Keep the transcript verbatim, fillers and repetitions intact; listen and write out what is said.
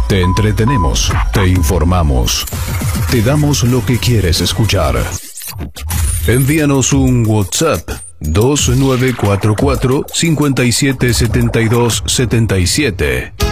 Te entretenemos, te informamos, te damos lo que quieres escuchar. Envíanos un WhatsApp dos nueve cuatro cuatro, cinco siete siete dos siete siete.